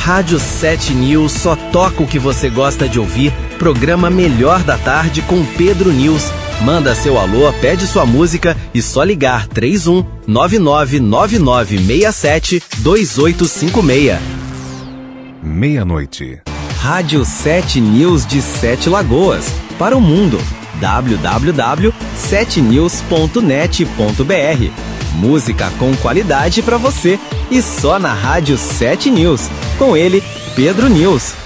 Rádio 7 News só toca o que você gosta de ouvir. Programa Melhor da Tarde com Pedro News. Manda seu alô, pede sua música e só ligar 31 999967 2856. Meia-noite. Rádio 7 News de Sete Lagoas. Para o mundo. www.7news.net.br. Música com qualidade para você e só na Rádio 7 News. Com ele, Pedro News.